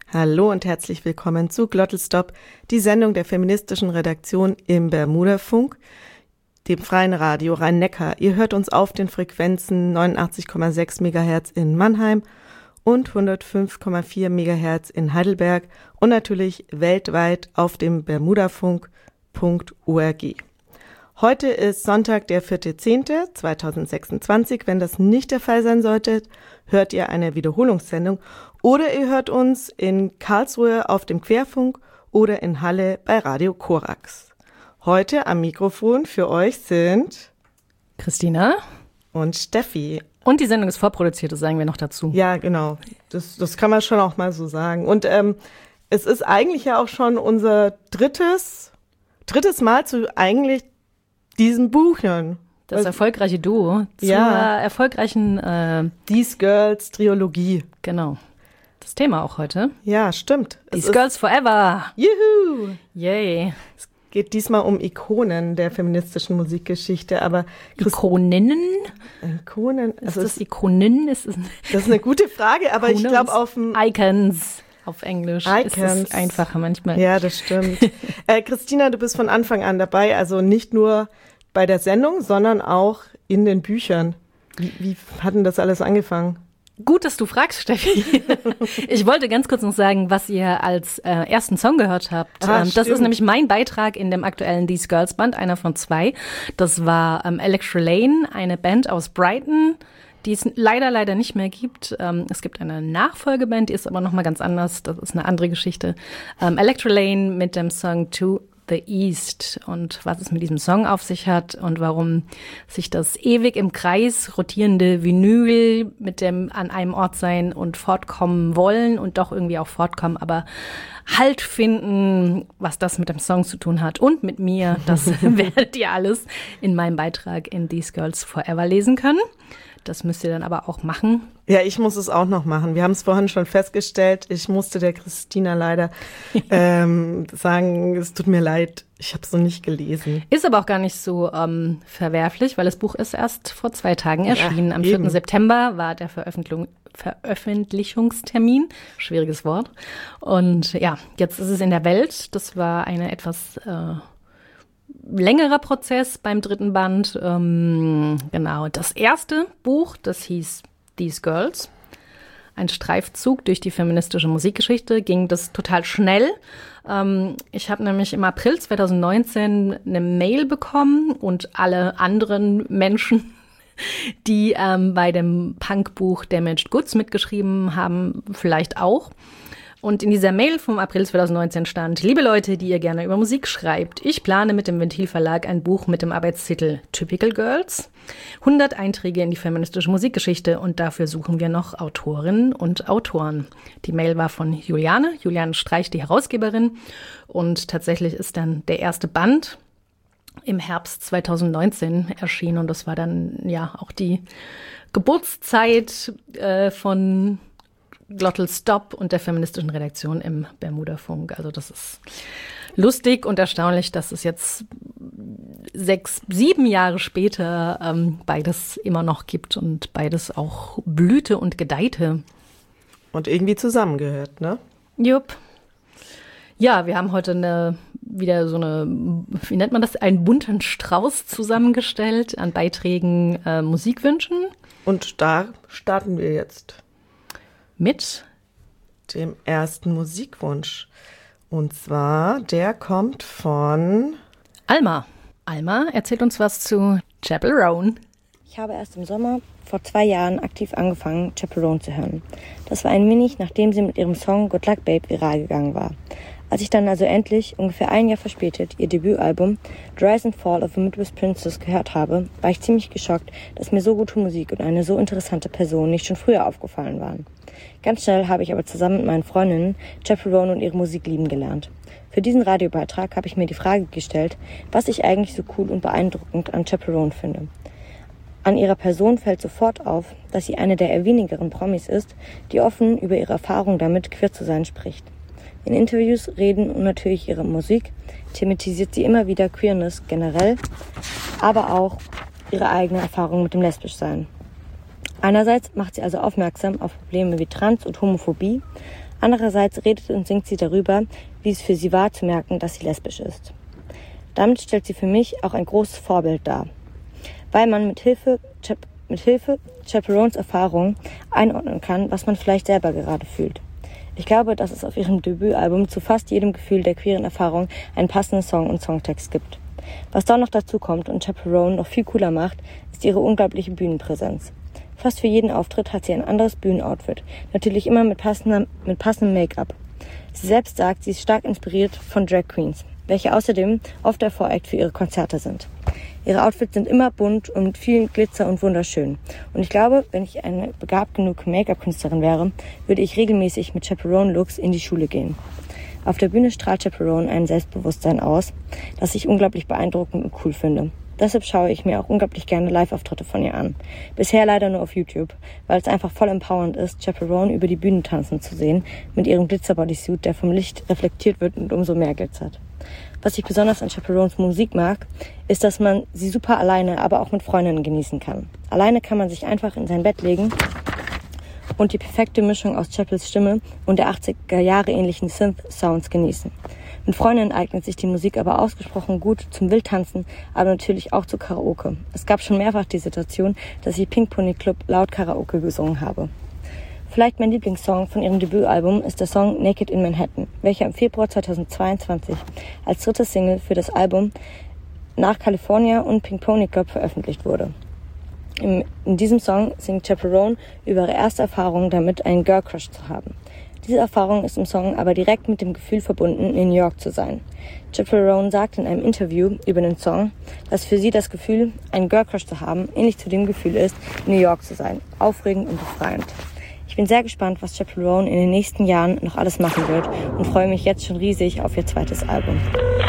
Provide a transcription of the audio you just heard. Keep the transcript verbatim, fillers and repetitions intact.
Hallo und herzlich willkommen zu Glottalstop, die Sendung der feministischen Redaktion im Bermudafunk, dem freien Radio Rhein-Neckar. Ihr hört uns auf den Frequenzen neunundachtzig Komma sechs Megahertz in Mannheim und hundertfünf Komma vier Megahertz in Heidelberg und natürlich weltweit auf dem bermudafunk punkt org. Heute ist Sonntag, der vierte zehnte zweitausendsechsundzwanzig. Wenn das nicht der Fall sein sollte, hört ihr eine Wiederholungssendung oder ihr hört uns in Karlsruhe auf dem Querfunk oder in Halle bei Radio Korax. Heute am Mikrofon für euch sind Christina und Steffi. Und die Sendung ist vorproduziert, das sagen wir noch dazu. Ja, genau. Das, das kann man schon auch mal so sagen. Und ähm, es ist eigentlich ja auch schon unser drittes, drittes Mal zu eigentlich diesen Büchern. Das erfolgreiche Duo zur ja. erfolgreichen äh, These Girls Trilogie. Genau. Das Thema auch heute. Ja, stimmt. These Girls Forever. Juhu! Yay. Es geht diesmal um Ikonen der feministischen Musikgeschichte, aber Christ- Ikoninnen? Ikonen? Ist also das Ikonen? Ist es das ist eine gute Frage, aber ich glaube auf dem Icons. Auf Englisch Icons. Ist es einfacher manchmal. Ja, das stimmt. äh, Christina, du bist von Anfang an dabei, also nicht nur bei der Sendung, sondern auch in den Büchern. Wie, wie hat denn das alles angefangen? Gut, dass du fragst, Steffi. Ich wollte ganz kurz noch sagen, was ihr als äh, ersten Song gehört habt. Ah, ähm, das ist nämlich mein Beitrag in dem aktuellen These Girls Band, einer von zwei. Das war ähm, Electra Lane, eine Band aus Brighton, die es leider, leider nicht mehr gibt. Ähm, es gibt eine Nachfolgeband, die ist aber nochmal ganz anders. Das ist eine andere Geschichte. Ähm, Electra Lane mit dem Song To the East und was es mit diesem Song auf sich hat und warum sich das ewig im Kreis rotierende Vinyl mit dem an einem Ort sein und fortkommen wollen und doch irgendwie auch fortkommen, aber Halt finden, was das mit dem Song zu tun hat und mit mir, das werdet ihr alles in meinem Beitrag in These Girls Forever lesen können. Das müsst ihr dann aber auch machen. Ja, ich muss es auch noch machen. Wir haben es vorhin schon festgestellt. Ich musste der Christina leider ähm, sagen, es tut mir leid, ich habe es noch nicht gelesen. Ist aber auch gar nicht so ähm, verwerflich, weil das Buch ist erst vor zwei Tagen erschienen. Ja, Am vierten September war der Veröffentlichung, Veröffentlichungstermin. Schwieriges Wort. Und ja, jetzt ist es in der Welt. Das war eine etwas äh, längerer Prozess beim dritten Band. Ähm, genau, das erste Buch, das hieß These Girls. Ein Streifzug durch die feministische Musikgeschichte, ging das total schnell. Ähm, ich habe nämlich im April zweitausendneunzehn eine Mail bekommen und alle anderen Menschen, die ähm, bei dem Punkbuch Damaged Goods mitgeschrieben haben, vielleicht auch. Und in dieser Mail vom April zweitausendneunzehn stand: Liebe Leute, die ihr gerne über Musik schreibt, ich plane mit dem Ventil Verlag ein Buch mit dem Arbeitstitel Typical Girls. hundert Einträge in die feministische Musikgeschichte und dafür suchen wir noch Autorinnen und Autoren. Die Mail war von Juliane, Juliane Streich, die Herausgeberin. Und tatsächlich ist dann der erste Band im Herbst zweitausendneunzehn erschienen. Und das war dann ja auch die Geburtszeit äh, von Glottalstop und der feministischen Redaktion im Bermudafunk. Also das ist lustig und erstaunlich, dass es jetzt sechs, sieben Jahre später ähm, beides immer noch gibt und beides auch blühte und gedeihte. Und irgendwie zusammengehört, ne? Jupp. Ja, wir haben heute eine, wieder so eine, wie nennt man das, einen bunten Strauß zusammengestellt an Beiträgen, äh, Musikwünschen. Und da starten wir jetzt mit dem ersten Musikwunsch. Und zwar, der kommt von Alma. Alma erzählt uns was zu Chaperone. Ich habe erst im Sommer vor zwei Jahren aktiv angefangen, Chaperone zu hören. Das war ein wenig, nachdem sie mit ihrem Song Good Luck Babe viral gegangen war. Als ich dann also endlich, ungefähr ein Jahr verspätet, ihr Debütalbum The Rise and Fall of a Midwest Princess gehört habe, war ich ziemlich geschockt, dass mir so gute Musik und eine so interessante Person nicht schon früher aufgefallen waren. Ganz schnell habe ich aber zusammen mit meinen Freundinnen Chaperone und ihre Musik lieben gelernt. Für diesen Radiobeitrag habe ich mir die Frage gestellt, was ich eigentlich so cool und beeindruckend an Chaperone finde. An ihrer Person fällt sofort auf, dass sie eine der eher wenigeren Promis ist, die offen über ihre Erfahrung damit, queer zu sein, spricht. In Interviews, Reden und natürlich ihrer Musik thematisiert sie immer wieder Queerness generell, aber auch ihre eigene Erfahrung mit dem Lesbischsein. Einerseits macht sie also aufmerksam auf Probleme wie Trans- und Homophobie, Andererseits redet und singt sie darüber, wie es für sie war, zu merken, dass sie lesbisch ist. Damit stellt sie für mich auch ein großes Vorbild dar, weil man mit Hilfe, mit Hilfe Chaperones Erfahrung einordnen kann, was man vielleicht selber gerade fühlt. Ich glaube, dass es auf ihrem Debütalbum zu fast jedem Gefühl der queeren Erfahrung einen passenden Song und Songtext gibt. Was da noch dazu kommt und Chaperone noch viel cooler macht, ist ihre unglaubliche Bühnenpräsenz. Fast für jeden Auftritt hat sie ein anderes Bühnenoutfit, natürlich immer mit passendem, mit passendem Make-up. Sie selbst sagt, sie ist stark inspiriert von Drag Queens, welche außerdem oft der Voreact für ihre Konzerte sind. Ihre Outfits sind immer bunt und mit viel Glitzer und wunderschön. Und ich glaube, wenn ich eine begabt genug Make-up-Künstlerin wäre, würde ich regelmäßig mit Chaperone-Looks in die Schule gehen. Auf der Bühne strahlt Chaperone ein Selbstbewusstsein aus, das ich unglaublich beeindruckend und cool finde. Deshalb schaue ich mir auch unglaublich gerne Live-Auftritte von ihr an. Bisher leider nur auf YouTube, weil es einfach voll empowernd ist, Chaperone über die Bühne tanzen zu sehen, mit ihrem Glitzer-Bodysuit, der vom Licht reflektiert wird und umso mehr glitzert. Was ich besonders an Chaperones Musik mag, ist, dass man sie super alleine, aber auch mit Freundinnen genießen kann. Alleine kann man sich einfach in sein Bett legen und die perfekte Mischung aus Chapels Stimme und der achtziger Jahre ähnlichen Synth-Sounds genießen. Mit Freundinnen eignet sich die Musik aber ausgesprochen gut zum Wildtanzen, aber natürlich auch zu Karaoke. Es gab schon mehrfach die Situation, dass ich Pink Pony Club laut Karaoke gesungen habe. Vielleicht mein Lieblingssong von ihrem Debütalbum ist der Song Naked in Manhattan, welcher im Februar zweitausendzweiundzwanzig als dritte Single für das Album nach California und Pink Pony Club veröffentlicht wurde. In, in diesem Song singt Chaperone über ihre erste Erfahrung damit, einen Girl Crush zu haben. Diese Erfahrung ist im Song aber direkt mit dem Gefühl verbunden, in New York zu sein. Chaperone sagt in einem Interview über den Song, dass für sie das Gefühl, einen Girl Crush zu haben, ähnlich zu dem Gefühl ist, in New York zu sein, aufregend und befreiend. Ich bin sehr gespannt, was Chaperone in den nächsten Jahren noch alles machen wird und freue mich jetzt schon riesig auf ihr zweites Album.